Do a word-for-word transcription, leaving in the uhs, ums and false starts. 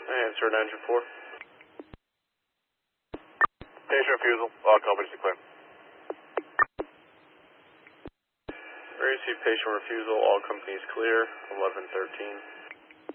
Answer to engine four. Patient refusal. All companies declare. Receive patient refusal. All companies clear. eleven thirteen.